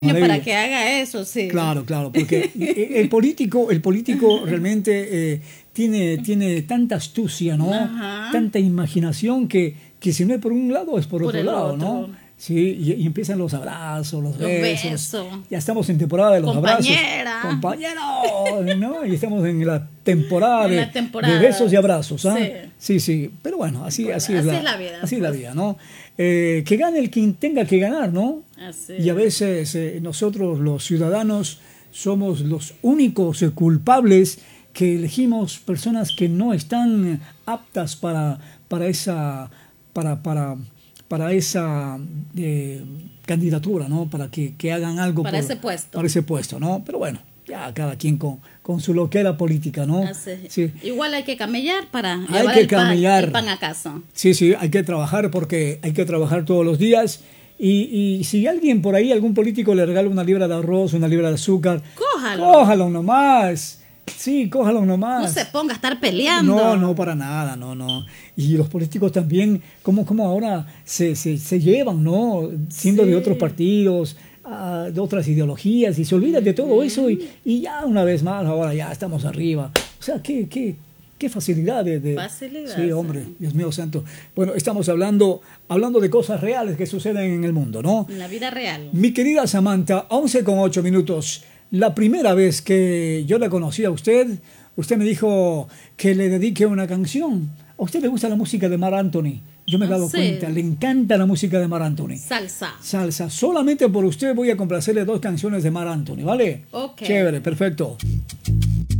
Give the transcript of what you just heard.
Para que haga eso, sí. Claro, claro, porque el político realmente tiene tanta astucia, ¿no? Ajá. Tanta imaginación que si no es por un lado es por otro lado, ¿no? Sí, y empiezan los abrazos, los besos. Ya estamos en temporada de los Compañera. abrazos. Compañero, ¿no? Y estamos en la temporada de besos y abrazos, ¿ah? Sí. Sí. Pero bueno, así es la vida. Así es la vida, ¿no? Que gane el quien tenga que ganar, ¿no? Así y a veces nosotros los ciudadanos somos los únicos culpables que elegimos personas que no están aptas para esa candidatura, ¿no? Para que hagan algo para ese puesto. Para ese puesto, ¿no? Pero bueno, ya cada quien con su loquera política, ¿no? Sí. Igual hay que camellar para llevar el pan a casa. Sí, hay que trabajar porque hay que trabajar todos los días. Y si alguien por ahí, algún político le regala una libra de arroz, una libra de azúcar, cójalo nomás. Sí, cójalo nomás. No se ponga a estar peleando. No, para nada, no. Y los políticos también, como ahora se llevan, ¿no? Siendo de otros partidos, de otras ideologías, y se olvidan de todo eso y ya una vez más, ahora ya estamos arriba. O sea, qué facilidad Facilidad. Sí, hombre, Dios mío santo. Bueno, estamos hablando de cosas reales que suceden en el mundo, ¿no? En la vida real. Mi querida Samantha, 11:08. La primera vez que yo la conocí a usted me dijo que le dedique una canción. ¿A usted le gusta la música de Marc Anthony? Yo me he dado cuenta, le encanta la música de Marc Anthony. Salsa. Solamente por usted voy a complacerle 2 canciones de Marc Anthony, ¿vale? Ok. Chévere, perfecto.